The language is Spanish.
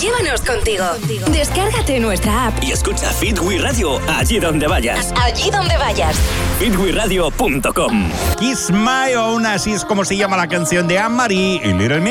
Llévanos contigo. Descárgate nuestra app y escucha Fit We Radio allí donde vayas. Allí donde vayas. fitweradio.com. Kiss My Own, así es como se llama la canción de Anne-Marie y Little Mix.